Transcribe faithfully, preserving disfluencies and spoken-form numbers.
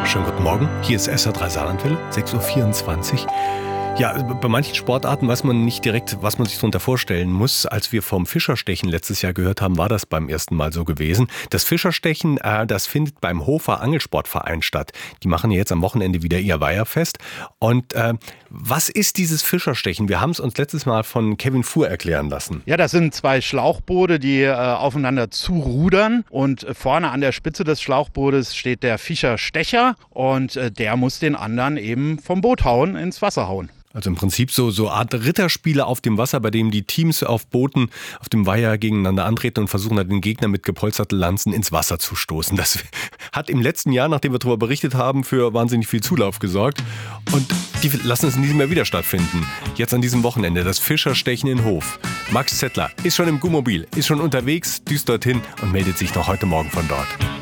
Schönen guten Morgen, hier ist S R drei Saarlandwelle, sechs Uhr vierundzwanzig. Ja, bei manchen Sportarten weiß man nicht direkt, was man sich darunter vorstellen muss. Als wir vom Fischerstechen letztes Jahr gehört haben, war das beim ersten Mal so gewesen. Das Fischerstechen, äh, das findet beim Hofer Angelsportverein statt. Die machen jetzt am Wochenende wieder ihr Weiherfest. Und äh, was ist dieses Fischerstechen? Wir haben es uns letztes Mal von Kevin Fuhr erklären lassen. Ja, das sind zwei Schlauchboote, die äh, aufeinander zurudern. Und äh, vorne an der Spitze des Schlauchbootes steht der Fischerstecher. Und äh, der muss den anderen eben vom Boot hauen, ins Wasser hauen. Also im Prinzip so so Art Ritterspiele auf dem Wasser, bei dem die Teams auf Booten auf dem Weiher gegeneinander antreten und versuchen, den Gegner mit gepolsterten Lanzen ins Wasser zu stoßen. Das hat im letzten Jahr, nachdem wir darüber berichtet haben, für wahnsinnig viel Zulauf gesorgt. Und die lassen es nicht mehr wieder stattfinden. Jetzt an diesem Wochenende das Fischerstechen in Hof. Max Zettler ist schon im Gummobil, ist schon unterwegs, düst dorthin und meldet sich noch heute Morgen von dort.